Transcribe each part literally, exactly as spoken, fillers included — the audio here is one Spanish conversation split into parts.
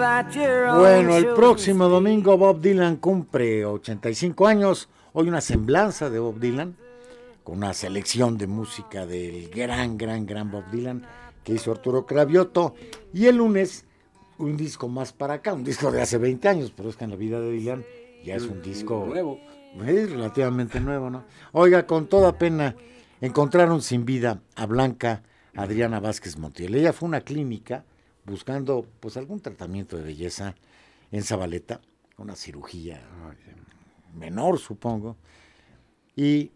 Bueno, el próximo domingo Bob Dylan cumple ochenta y cinco años. Hoy una semblanza de Bob Dylan, con una selección de música del gran, gran, gran Bob Dylan que hizo Arturo Cravioto. Y el lunes, un disco más para acá, un disco de hace veinte años, pero es que en la vida de Dylan ya es un disco nuevo. Es relativamente nuevo, ¿no? Oiga, con toda pena, encontraron sin vida a Blanca Adriana Vázquez Montiel. Ella fue a una clínica buscando pues algún tratamiento de belleza en Zabaleta, una cirugía menor, supongo, y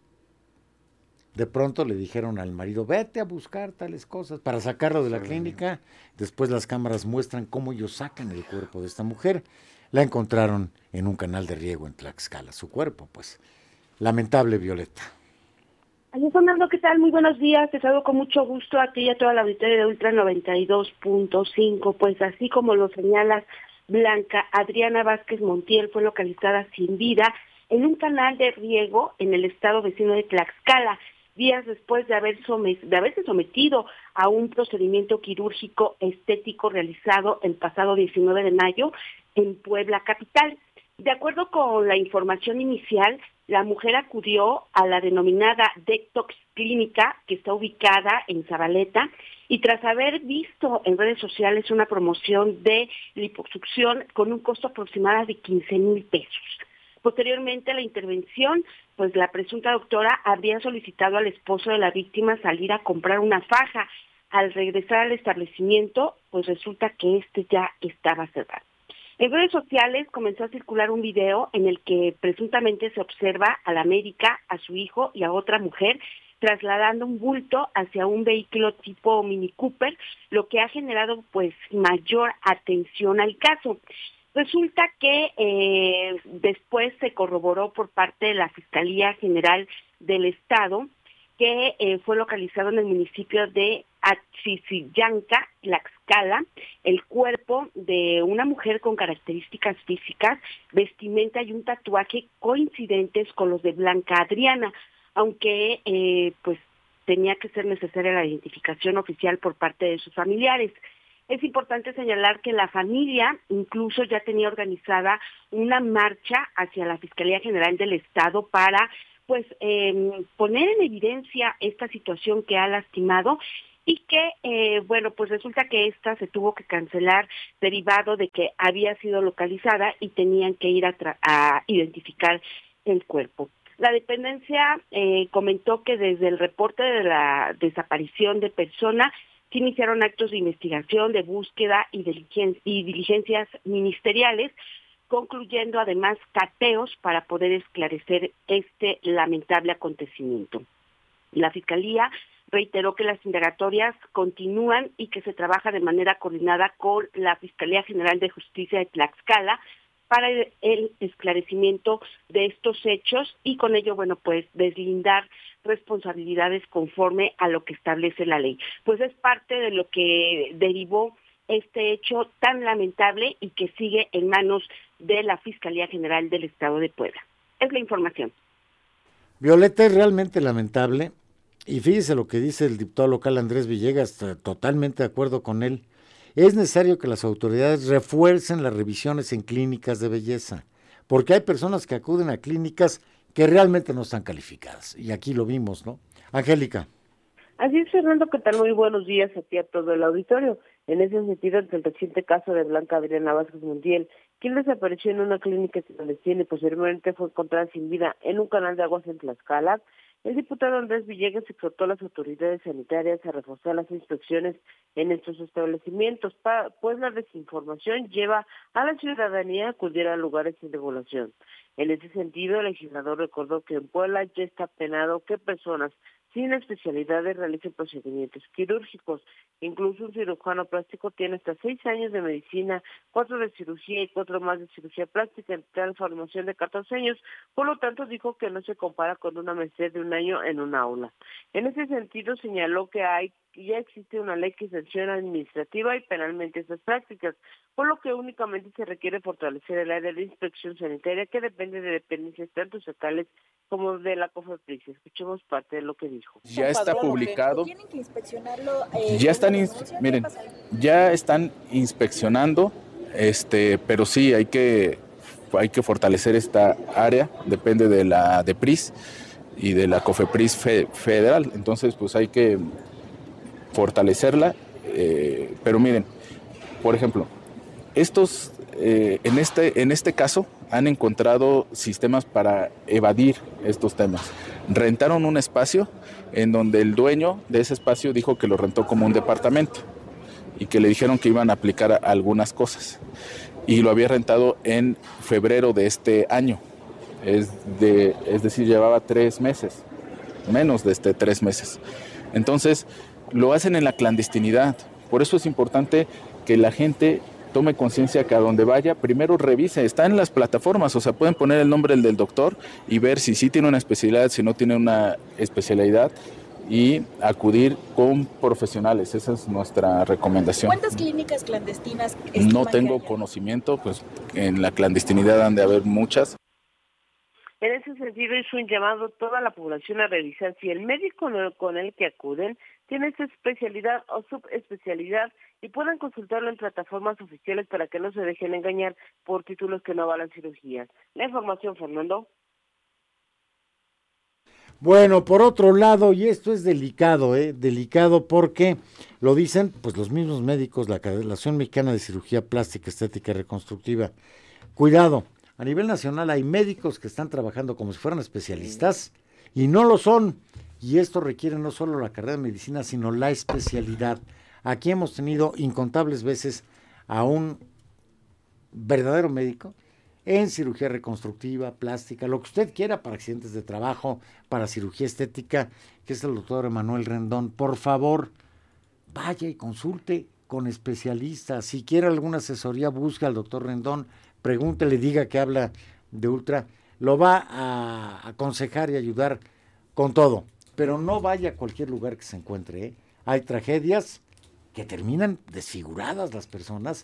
de pronto le dijeron al marido, vete a buscar tales cosas para sacarlo de la clínica. Después las cámaras muestran cómo ellos sacan el cuerpo de esta mujer. La encontraron en un canal de riego en Tlaxcala, su cuerpo, pues. Lamentable, Violeta. Ay, Fernando, ¿qué tal? Muy buenos días. Te saludo con mucho gusto a ti y a toda la auditoría de Ultra noventa y dos punto cinco. Pues así como lo señalas, Blanca Adriana Vázquez Montiel fue localizada sin vida en un canal de riego en el estado vecino de Tlaxcala, días después de, haber somet- de haberse sometido a un procedimiento quirúrgico estético realizado el pasado diecinueve de mayo en Puebla capital. De acuerdo con la información inicial, la mujer acudió a la denominada Detox Clínica, que está ubicada en Zabaleta, y tras haber visto en redes sociales una promoción de liposucción con un costo aproximado de quince mil pesos. Posteriormente a la intervención, pues la presunta doctora habría solicitado al esposo de la víctima salir a comprar una faja. Al regresar al establecimiento, pues resulta que este ya estaba cerrado. En redes sociales comenzó a circular un video en el que presuntamente se observa a la médica, a su hijo y a otra mujer trasladando un bulto hacia un vehículo tipo Mini Cooper, lo que ha generado pues mayor atención al caso. Resulta que eh, después se corroboró por parte de la Fiscalía General del Estado que eh, fue localizado en el municipio de Atzicillanca, Tlaxcala, el cuerpo de una mujer con características físicas, vestimenta y un tatuaje coincidentes con los de Blanca Adriana, aunque eh, pues tenía que ser necesaria la identificación oficial por parte de sus familiares. Es importante señalar que la familia incluso ya tenía organizada una marcha hacia la Fiscalía General del Estado para pues eh, poner en evidencia esta situación que ha lastimado y que, eh, bueno, pues resulta que esta se tuvo que cancelar derivado de que había sido localizada y tenían que ir a, tra- a identificar el cuerpo. La dependencia eh, comentó que desde el reporte de la desaparición de persona se iniciaron actos de investigación, de búsqueda y, diligen- y diligencias ministeriales, concluyendo además cateos para poder esclarecer este lamentable acontecimiento. La Fiscalía reiteró que las indagatorias continúan y que se trabaja de manera coordinada con la Fiscalía General de Justicia de Tlaxcala para el esclarecimiento de estos hechos y con ello, bueno, pues deslindar responsabilidades conforme a lo que establece la ley. Pues es parte de lo que derivó este hecho tan lamentable y que sigue en manos de la Fiscalía General del Estado de Puebla. Es la información. Violeta, es realmente lamentable, y fíjese lo que dice el diputado local Andrés Villegas, totalmente de acuerdo con él. Es necesario que las autoridades refuercen las revisiones en clínicas de belleza, porque hay personas que acuden a clínicas que realmente no están calificadas, y aquí lo vimos, ¿no? Angélica. Así es, Fernando, ¿qué tal? Muy buenos días a ti a todo el auditorio. En ese sentido, ante el reciente caso de Blanca Adriana Vázquez Montiel, quien desapareció en una clínica clandestina y posteriormente fue encontrada sin vida en un canal de aguas en Tlaxcala, el diputado Andrés Villegas exhortó a las autoridades sanitarias a reforzar las inspecciones en estos establecimientos, pa, pues la desinformación lleva a la ciudadanía a acudir a lugares sin regulación. En ese sentido, el legislador recordó que en Puebla ya está penado que personas sin especialidades realicen procedimientos quirúrgicos. Incluso un cirujano plástico tiene hasta seis años de medicina, cuatro de cirugía y cuatro más de cirugía plástica, en total formación de catorce años. Por lo tanto, dijo que no se compara con una maestría de un año en una aula. En ese sentido, señaló que hay ya existe una ley que sanciona administrativa y penalmente estas prácticas, por lo que únicamente se requiere fortalecer el área de inspección sanitaria que depende de dependencias tanto estatales como de la COFEPRIS. Escuchemos parte de lo que dijo. Ya está publicado. Tienen que inspeccionarlo. Eh, ya están, ins- miren, ya están inspeccionando este, pero sí hay que, hay que fortalecer esta área, depende de la DEPRIS y de la COFEPRIS fe, federal, entonces pues hay que fortalecerla, eh, pero miren, por ejemplo, estos, eh, en, este, en este caso han encontrado sistemas para evadir estos temas. Rentaron un espacio en donde el dueño de ese espacio dijo que lo rentó como un departamento y que le dijeron que iban a aplicar algunas cosas. Y lo había rentado en febrero de este año, es, de, es decir, llevaba tres meses, menos de este tres meses. Entonces, lo hacen en la clandestinidad. Por eso es importante que la gente tome conciencia que a donde vaya, primero revise, está en las plataformas, o sea, pueden poner el nombre del doctor y ver si sí tiene una especialidad, si no tiene una especialidad, y acudir con profesionales. Esa es nuestra recomendación. ¿Cuántas clínicas clandestinas? No tengo conocimiento, pues en la clandestinidad han de haber muchas. En ese sentido, es un llamado a toda la población a revisar si el médico con el que acuden tiene esta especialidad o subespecialidad y puedan consultarlo en plataformas oficiales para que no se dejen engañar por títulos que no avalan cirugías. La información, Fernando. Bueno, por otro lado, y esto es delicado, ¿eh? Delicado porque lo dicen pues los mismos médicos, la Asociación Mexicana de Cirugía Plástica, Estética y Reconstructiva. Cuidado, a nivel nacional hay médicos que están trabajando como si fueran especialistas y no lo son. Y esto requiere no solo la carrera de medicina, sino la especialidad. Aquí hemos tenido incontables veces a un verdadero médico en cirugía reconstructiva, plástica, lo que usted quiera, para accidentes de trabajo, para cirugía estética, que es el doctor Emanuel Rendón. Por favor, vaya y consulte con especialistas. Si quiere alguna asesoría, busque al doctor Rendón, pregúntele, diga que habla de Ultra, lo va a aconsejar y ayudar con todo. Pero no vaya a cualquier lugar que se encuentre, ¿eh? Hay tragedias que terminan desfiguradas las personas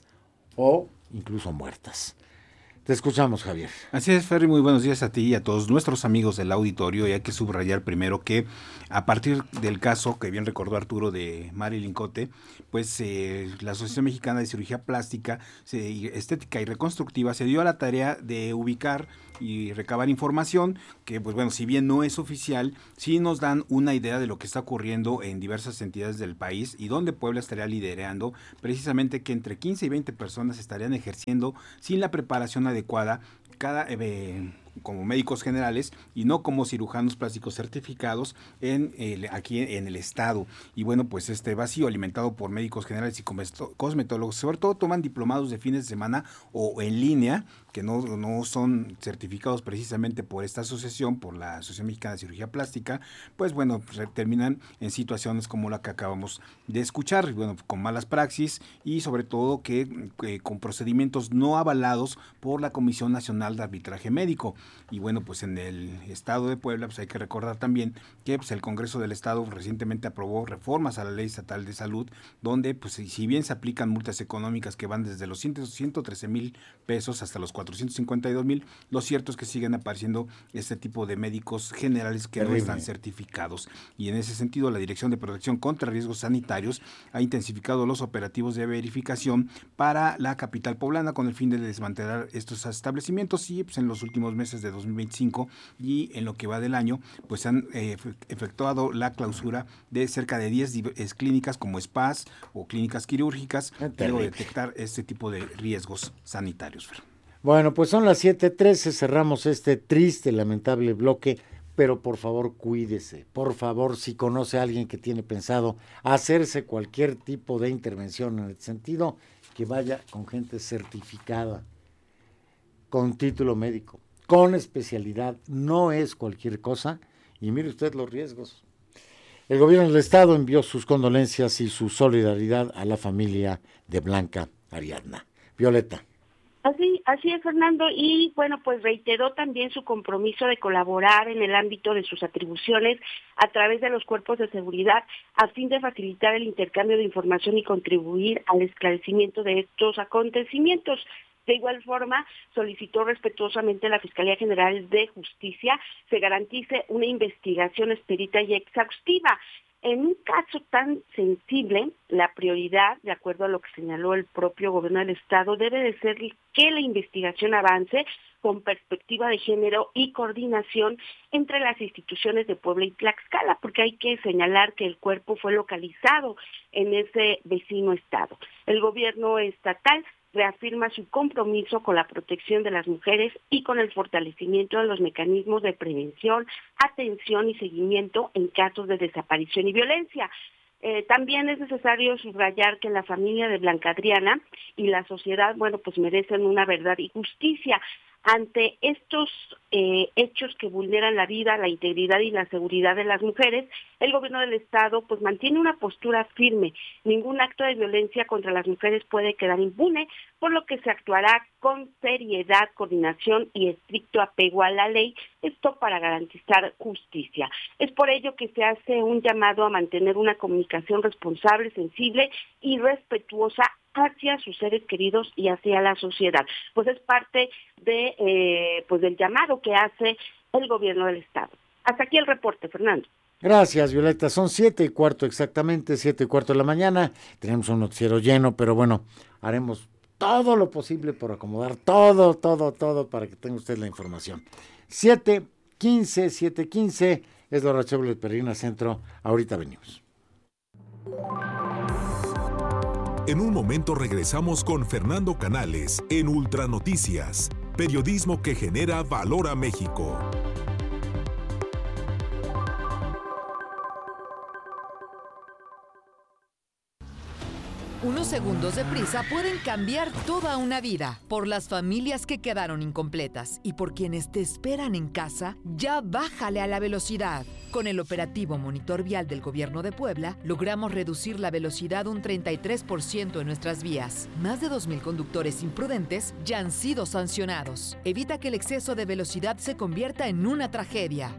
o incluso muertas. Te escuchamos, Javier. Así es, Ferry, muy buenos días a ti y a todos nuestros amigos del auditorio. Y hay que subrayar primero que a partir del caso que bien recordó Arturo de Marilyn Cote, pues eh, la Asociación Mexicana de Cirugía Plástica, se, Estética y Reconstructiva se dio a la tarea de ubicar y recabar información que, pues bueno, si bien no es oficial, sí nos dan una idea de lo que está ocurriendo en diversas entidades del país y donde Puebla estaría liderando, precisamente que entre quince y veinte personas estarían ejerciendo sin la preparación adecuada cada eh, como médicos generales y no como cirujanos plásticos certificados en el, aquí en el estado. Y bueno, pues este vacío alimentado por médicos generales y cosmetólogos, sobre todo toman diplomados de fines de semana o en línea, que no, no son certificados precisamente por esta asociación, por la Asociación Mexicana de Cirugía Plástica, pues bueno, pues terminan en situaciones como la que acabamos de escuchar, bueno, con malas praxis y sobre todo que, que con procedimientos no avalados por la Comisión Nacional de Arbitraje Médico. Y bueno, pues en el estado de Puebla, pues hay que recordar también que pues el Congreso del Estado recientemente aprobó reformas a la Ley Estatal de Salud, donde pues si bien se aplican multas económicas que van desde los ciento trece mil pesos hasta los cuatrocientos cincuenta y dos mil, lo cierto es que siguen apareciendo este tipo de médicos generales que Terrible. no están certificados. Y en ese sentido, la Dirección de Protección contra Riesgos Sanitarios ha intensificado los operativos de verificación para la capital poblana con el fin de desmantelar estos establecimientos y pues en los últimos meses de dos mil veinticinco y en lo que va del año, pues han eh, efectuado la clausura de cerca de diez clínicas como spas o clínicas quirúrgicas, para detectar este tipo de riesgos sanitarios. Bueno, pues son las siete trece, cerramos este triste, lamentable bloque, pero por favor cuídese, por favor, si conoce a alguien que tiene pensado hacerse cualquier tipo de intervención en el sentido, que vaya con gente certificada, con título médico, con especialidad, no es cualquier cosa, y mire usted los riesgos. El gobierno del estado envió sus condolencias y su solidaridad a la familia de Blanca Ariadna. Violeta. Así, así es, Fernando, y bueno, pues reiteró también su compromiso de colaborar en el ámbito de sus atribuciones a través de los cuerpos de seguridad a fin de facilitar el intercambio de información y contribuir al esclarecimiento de estos acontecimientos. De igual forma, solicitó respetuosamente a la Fiscalía General de Justicia se garantice una investigación expedita y exhaustiva. En un caso tan sensible, la prioridad, de acuerdo a lo que señaló el propio gobierno del Estado, debe de ser que la investigación avance con perspectiva de género y coordinación entre las instituciones de Puebla y Tlaxcala, porque hay que señalar que el cuerpo fue localizado en ese vecino estado. El gobierno estatal reafirma su compromiso con la protección de las mujeres y con el fortalecimiento de los mecanismos de prevención, atención y seguimiento en casos de desaparición y violencia. Eh, también es necesario subrayar que la familia de Blanca Adriana y la sociedad, bueno, pues merecen una verdad y justicia. Ante estos eh, hechos que vulneran la vida, la integridad y la seguridad de las mujeres, el gobierno del Estado pues mantiene una postura firme. Ningún acto de violencia contra las mujeres puede quedar impune, por lo que se actuará con seriedad, coordinación y estricto apego a la ley, esto para garantizar justicia. Es por ello que se hace un llamado a mantener una comunicación responsable, sensible y respetuosa hacia sus seres queridos y hacia la sociedad. Pues es parte de eh, pues del llamado que hace el gobierno del Estado. Hasta aquí el reporte, Fernando. Gracias, Violeta. Son siete y cuarto exactamente, siete y cuarto de la mañana. Tenemos un noticiero lleno, pero bueno, haremos todo lo posible por acomodar todo, todo, todo para que tenga usted la información. siete quince, siete quince es la hora Chevrolet Peregrina Centro. Ahorita venimos. En un momento regresamos con Fernando Canales en Ultranoticias, periodismo que genera valor a México. Unos segundos de prisa pueden cambiar toda una vida. Por las familias que quedaron incompletas y por quienes te esperan en casa, ya bájale a la velocidad. Con el operativo Monitor Vial del Gobierno de Puebla, logramos reducir la velocidad un treinta y tres por ciento en nuestras vías. Más de dos mil conductores imprudentes ya han sido sancionados. Evita que el exceso de velocidad se convierta en una tragedia.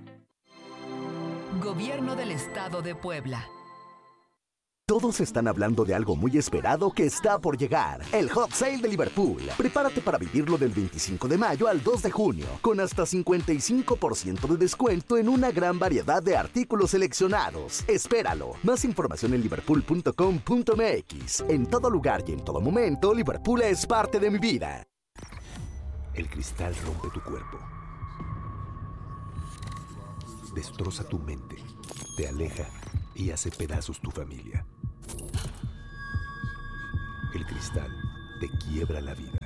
Gobierno del Estado de Puebla. Todos están hablando de algo muy esperado que está por llegar, el Hot Sale de Liverpool. Prepárate para vivirlo del veinticinco de mayo al dos de junio, con hasta cincuenta y cinco por ciento de descuento en una gran variedad de artículos seleccionados. Espéralo. Más información en liverpool punto com punto m x. En todo lugar y en todo momento, Liverpool es parte de mi vida. El cristal rompe tu cuerpo. Destroza tu mente, te aleja y hace pedazos tu familia. El cristal te quiebra la vida.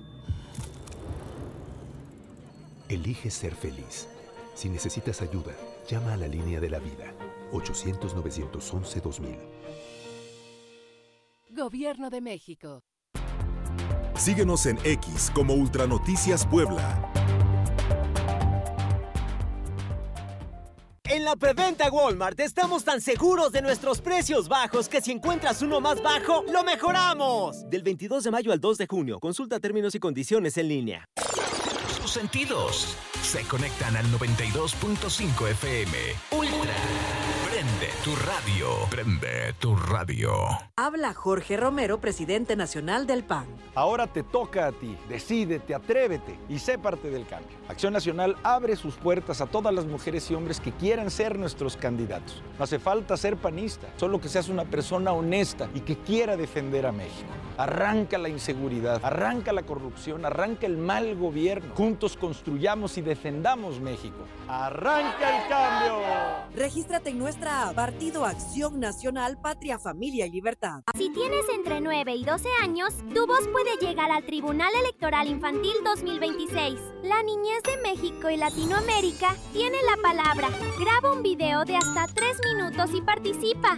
Elige ser feliz. Si necesitas ayuda, llama a la línea de la vida. ochocientos, novecientos once, dos mil. Gobierno de México. Síguenos en X como Ultranoticias Puebla. En la preventa Walmart estamos tan seguros de nuestros precios bajos que si encuentras uno más bajo, ¡lo mejoramos! Del veintidós de mayo al dos de junio. Consulta términos y condiciones en línea. Tus sentidos se conectan al noventa y dos punto cinco F M. Ultra. Prende tu radio. Prende tu radio. Habla Jorge Romero, presidente nacional del P A N. Ahora te toca a ti. Decídete, atrévete y sé parte del cambio. Acción Nacional abre sus puertas a todas las mujeres y hombres que quieran ser nuestros candidatos. No hace falta ser panista, solo que seas una persona honesta y que quiera defender a México. Arranca la inseguridad, arranca la corrupción, arranca el mal gobierno. Juntos construyamos y defendamos México. ¡Arranca el cambio! Regístrate en nuestra app, Partido Acción Nacional, Patria, Familia y Libertad. Si tienes entre nueve y doce años, tu voz puede llegar al Tribunal Electoral Infantil dos mil veintiséis. La niñez de México y Latinoamérica tiene la palabra. Graba un video de hasta tres minutos y participa.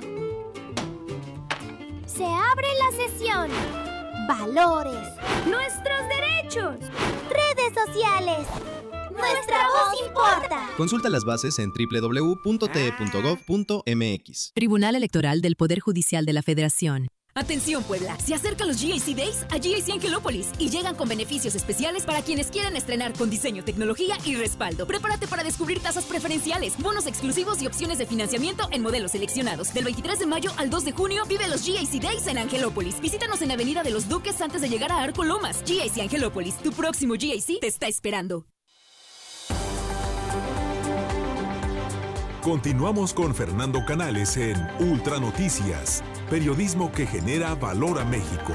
Se abre la sesión. Valores. Nuestros derechos. Redes sociales. Nuestra voz importa. Consulta las bases en doble u doble u doble u punto t e punto gov punto m x. Tribunal Electoral del Poder Judicial de la Federación. Atención Puebla, se acercan los G I C Days a G I C Angelópolis y llegan con beneficios especiales para quienes quieran estrenar con diseño, tecnología y respaldo. Prepárate para descubrir tasas preferenciales, bonos exclusivos y opciones de financiamiento en modelos seleccionados. Del veintitrés de mayo al dos de junio vive los G I C Days en Angelópolis. Visítanos en Avenida de los Duques antes de llegar a Arco Lomas. G I C Angelópolis, tu próximo G I C te está esperando. Continuamos con Fernando Canales en Ultra Noticias, periodismo que genera valor a México.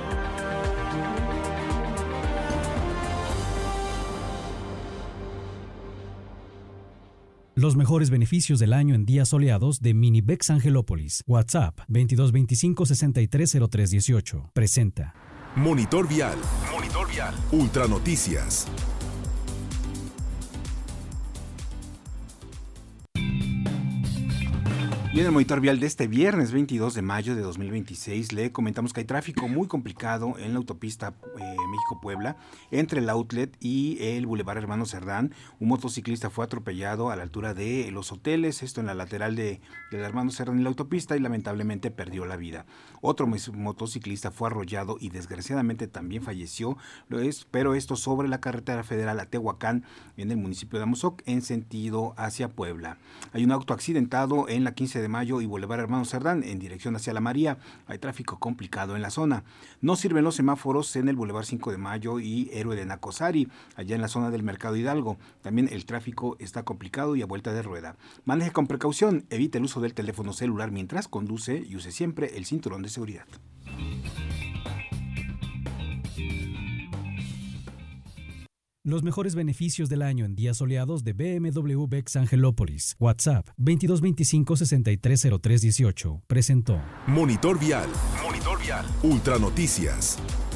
Los mejores beneficios del año en días soleados de Minibex Angelópolis. WhatsApp veintidós veinticinco sesenta y tres cero tres dieciocho. Presenta. Monitor Vial. Monitor Vial. Ultra Noticias. Y en el monitor vial de este viernes veintidós de mayo de dos mil veintiséis le comentamos que hay tráfico muy complicado en la autopista eh, México-Puebla entre el Outlet y el Boulevard Hermano Cerdán. Un motociclista fue atropellado a la altura de los hoteles, esto en la lateral de, del Hermano Cerdán y la autopista, y lamentablemente perdió la vida. Otro motociclista fue arrollado y desgraciadamente también falleció, pero esto sobre la carretera federal a Tehuacán en el municipio de Amozoc en sentido hacia Puebla. Hay un auto accidentado en la quince de Mayo y Boulevard Hermano Cerdán en dirección hacia La María. Hay tráfico complicado en la zona. No sirven los semáforos en el Boulevard cinco de Mayo y Héroe de Nacosari, allá en la zona del Mercado Hidalgo. También el tráfico está complicado y a vuelta de rueda. Maneje con precaución, evite el uso del teléfono celular mientras conduce y use siempre el cinturón de seguridad. Los mejores beneficios del año en días soleados de B M W Bex Angelópolis. WhatsApp veintidós veinticinco sesenta y tres cero tres dieciocho. Presentó. Monitor Vial. Monitor Vial. Ultra Noticias.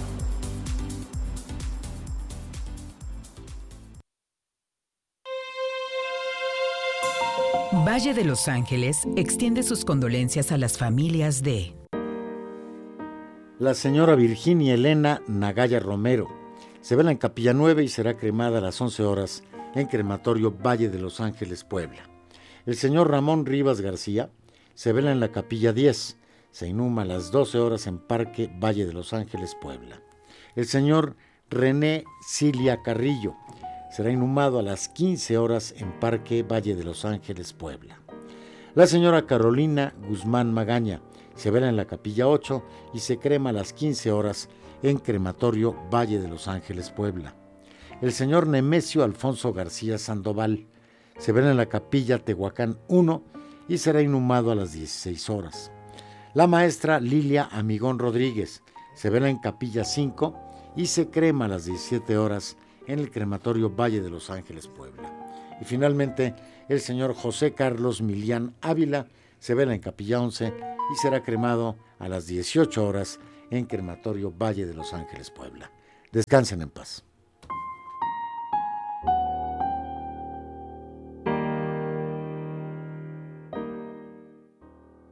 Valle de Los Ángeles extiende sus condolencias a las familias de la señora Virginia Elena Nagaya Romero. Se vela en Capilla nueve y será cremada a las once horas en Crematorio Valle de Los Ángeles, Puebla. El señor Ramón Rivas García se vela en la Capilla diez. Se inhuma a las doce horas en Parque Valle de Los Ángeles, Puebla. El señor René Cilia Carrillo será inhumado a las quince horas en Parque Valle de Los Ángeles, Puebla. La señora Carolina Guzmán Magaña se vela en la Capilla ocho y se crema a las quince horas en Crematorio Valle de Los Ángeles, Puebla. El señor Nemesio Alfonso García Sandoval se vela en la Capilla Tehuacán uno y será inhumado a las dieciséis horas. La maestra Lilia Amigón Rodríguez se vela en Capilla cinco y se crema a las diecisiete horas en el Crematorio Valle de Los Ángeles, Puebla. Y finalmente, el señor José Carlos Milián Ávila se vela en Capilla once y será cremado a las dieciocho horas en Crematorio Valle de Los Ángeles, Puebla. Descansen en paz.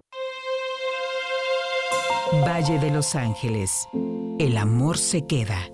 Valle de Los Ángeles. El amor se queda.